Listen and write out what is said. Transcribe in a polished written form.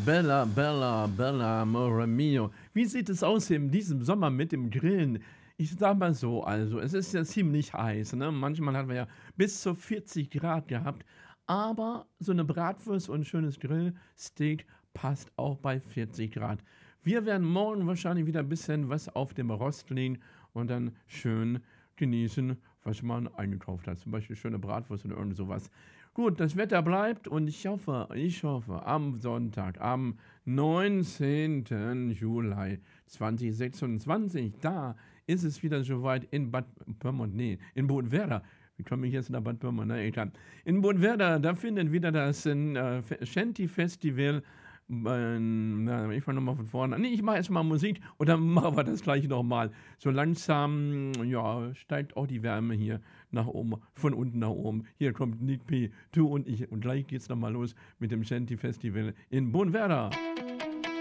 Bella, Bella, Bella, amore mio. Wie sieht es aus in diesem Sommer mit dem Grillen? Ich sage mal so, also es ist ja ziemlich heiß, ne? Manchmal hatten wir ja bis zu 40 Grad gehabt, aber so eine Bratwurst und 'n schönes Grillsteak passt auch bei 40 Grad. Wir werden morgen wahrscheinlich wieder ein bisschen was auf dem Rost legen und dann schön genießen, was man eingekauft hat. Zum Beispiel schöne Bratwurst oder irgend so was. Gut, das Wetter bleibt und ich hoffe, am Sonntag, am 19. Juli 2026, da ist es wieder soweit in Bad Pyrmont, ne, in Bodenswerda. Wie komme ich jetzt nach Bad Pyrmont? Na egal. In Bodenswerda, da findet wieder das, Shanty-Festival. Na, ich fange noch mal von vorne an. Ne, ich mache erst mal Musik und dann machen wir das gleich noch mal. So langsam, ja, steigt auch die Wärme hier nach oben, von unten nach oben. Hier kommt Nick P., du und ich und gleich geht's noch mal los mit dem Shanty Festival in Bonwerder.